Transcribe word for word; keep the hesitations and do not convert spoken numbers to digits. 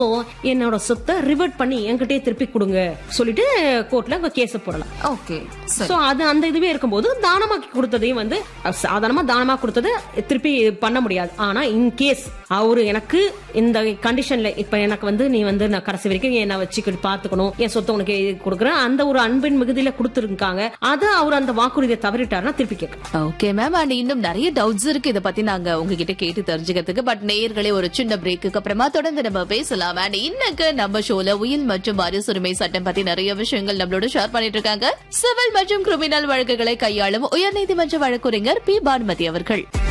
என்னோட சொத்தை ரிவர்ட் பண்ணி என்கிட்டயே திருப்பி கொடுங்க சொல்லிட்டு கோர்ட்ல கேஸ் போடலாம். ஓகே. சோ அது அந்த இதுவே இருக்கும்போது தானமாக்கி கொடுத்ததையும் வந்து சாதாரணமா தானமா கொடுத்ததை திருப்பி பண்ண முடியாது. ஆனா இன் கேஸ் அவரு எனக்கு இந்த கண்டிஷன்ல இப்ப எனக்கு வந்து நீ வந்து நான் கடைசி வரைக்கும் என்ன வச்சுக்கிட்டு பாத்துக்கணும், என் சொத்தை உனக்கு கொடுக்குறேன், அந்த ஒரு அன்பின் மிகுதியில கொடுத்துருக்காங்க, அதை அவர் அந்த வாக்குறுதியை தவறிட்டாருன்னா திருப்பி கேட்கலாம். Okay ma'am. அண்ட் இன்னும் நிறைய டவுட்ஸ் இருக்கு இதை பத்தி நாங்க உங்ககிட்ட கேட்டு தெரிஞ்சுக்கிறதுக்கு. பட் நேயர்களே ஒரு சின்ன பிரேக்கு அப்புறமா தொடர்ந்து நம்ம பேசலாம். அண்ட் இன்னைக்கு நம்ம ஷோல உயில் மற்றும் அரசுரிமை சட்டம் பத்தி நிறைய விஷயங்கள் நம்மளோட ஷேர் பண்ணிட்டு இருக்காங்க சிவில் மற்றும் கிரிமினல் வழக்குகளை கையாளும் உயர்நீதிமன்ற வழக்கறிஞர் பி பானுமதி அவர்கள்.